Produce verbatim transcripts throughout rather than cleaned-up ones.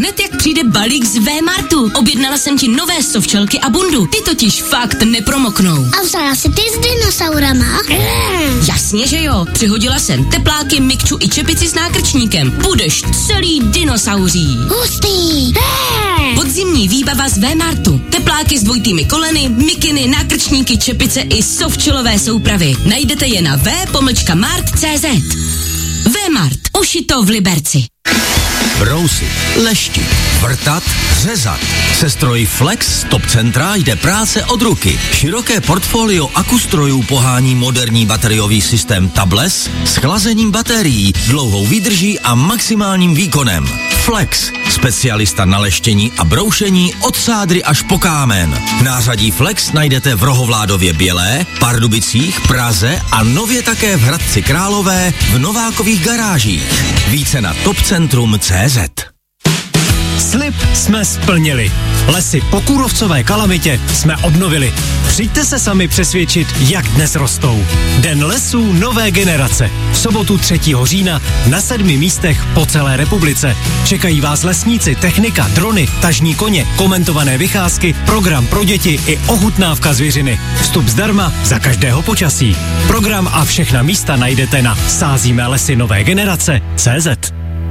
hned jak přijde balík z V-Martu. Objednala jsem ti nové sovčelky a bundu. Ty totiž fakt nepromoknou. A vzala si ty s dinosaurama? Mm. Jasně, že jo. Přihodila jsem tepláky, mikču i čepici s nákrčníkem. Budeš celý dinosauří. Hustý. Podzimní výbava z V-Martu. Tepláky s dvojitými koleny, mikiny, nákrčníky, čepice i sovčelové soupravy. Najdete je na v pomlčka mart tečka cé zet. V-Mart. Ušito v Liberci. Brousit, leštit, vrtat, řezat. Se stroji Flex z Top Centra jde práce od ruky. Široké portfolio akustrojů pohání moderní bateriový systém Tables s chlazením baterií, dlouhou výdrží a maximálním výkonem. Flex, specialista na leštění a broušení od sádry až po kámen. Nářadí Flex najdete v Rohovládově Bělé, Pardubicích, Praze a nově také v Hradci Králové v Novákových garážích. Více na topcentrum tečka cé zet. Slib jsme splnili. Lesy po kůrovcové kalamitě jsme obnovili. Přijďte se sami přesvědčit, jak dnes rostou. Den lesů nové generace. V sobotu třetího října na sedmi místech po celé republice. Čekají vás lesníci, technika, drony, tažní koně, komentované vycházky, program pro děti i ochutnávka zvěřiny. Vstup zdarma za každého počasí. Program a všechna místa najdete na sázíme lesy nové generace tečka cé zet.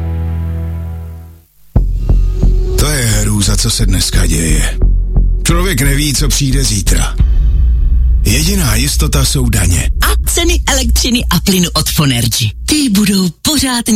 To je hrůza, co se dneska děje. Člověk neví, co přijde zítra. Jediná jistota jsou daně. A ceny elektřiny a plynu od Fonergy. Ty budou pořád